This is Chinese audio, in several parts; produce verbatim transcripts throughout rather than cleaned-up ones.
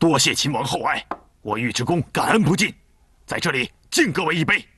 多谢秦王厚爱，我尉迟恭感恩不尽，在这里敬各位一杯。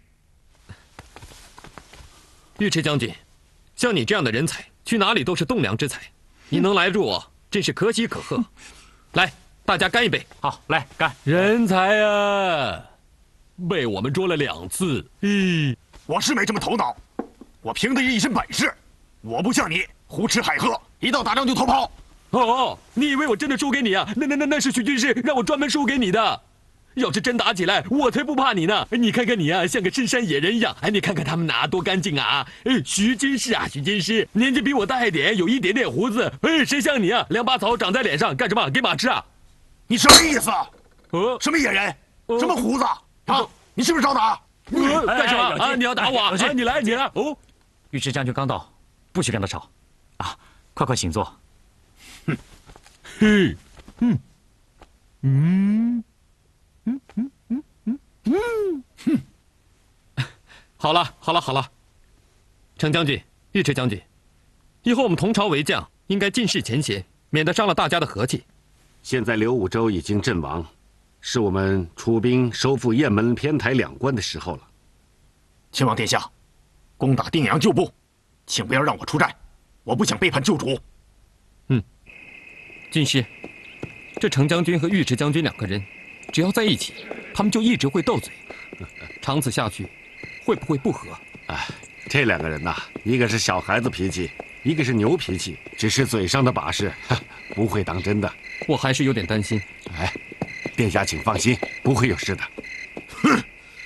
尉迟将军，像你这样的人才，去哪里都是栋梁之才，你能来助我，真是可喜可贺。来，大家干一杯！ 好，来干！ 人才啊，被我们捉了两次。咦， 我是没这么头脑，我凭的是一身本事，我不像你胡吃海喝，一到打仗就逃跑。 哦，你以为我真的输给你啊？那那那那是徐军师让我专门输给你的。要是真打起来，我才不怕你呢！你看看你啊，像个深山野人一样。哎，你看看他们哪多干净啊！哎，徐军师啊，徐军师，年纪比我大一点，有一点点胡子。哎，谁像你啊，两把草长在脸上，干什么？给马吃啊？ 你什么意思？ 呃， 什么野人？什么胡子？啊！你是不是找打？ 呃，干什么啊？你要打我啊？你来，你来！哦， 尉迟将军刚到，不许跟他吵。啊，快快请坐。 哼，嘿，嗯，嗯。嗯嗯嗯嗯嗯，哼！好了好了好了，程将军、尉迟将军，以后我们同朝为将，应该尽释前嫌，免得伤了大家的和气。 现在刘武周已经阵亡，是我们出兵收复雁门、偏台两关的时候了。 秦王殿下，攻打定阳旧部，请不要让我出战，我不想背叛旧主。 嗯，军师，这程将军和尉迟将军两个人。只要在一起，他们就一直会斗嘴，长此下去，会不会不和？ 哎，这两个人呐，一个是小孩子脾气，一个是牛脾气，只是嘴上的把式，不会当真的。 我还是有点担心。 哎，殿下请放心，不会有事的。 哼！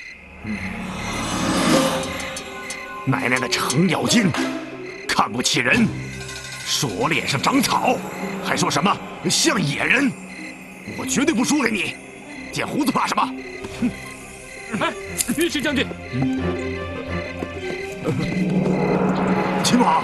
奶奶的程咬金，看不起人，说我脸上长草，还说什么像野人，我绝对不输给你。剪胡子怕什么？哼！ 哎，尉迟将军， 秦王，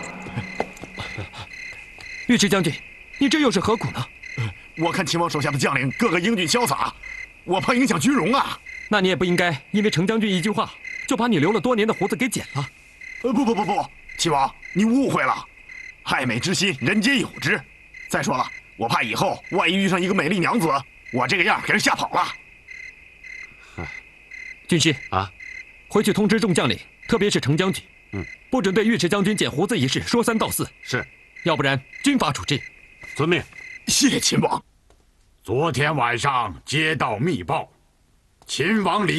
尉迟将军，你这又是何苦呢？ 我看秦王手下的将领个个英俊潇洒，我怕影响军容啊。 那你也不应该因为程将军一句话，就把你留了多年的胡子给剪了。 呃，不不不不，秦王，你误会了，爱美之心，人皆有之。再说了，我怕以后万一遇上一个美丽娘子。我这个样给人吓跑了。 军师啊， 回去通知众将领，特别是程将军， 嗯， 不准对尉迟将军剪胡子一事说三道四。 是， 要不然军法处置。 遵命。 谢秦王。 昨天晚上接到密报，秦王李。